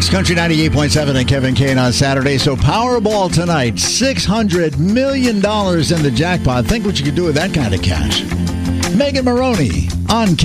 It's Country 98.7 and Kevin Kane on Saturday. So Powerball tonight, $600 million in the jackpot. Think what you could do with that kind of cash. Megan Maroney on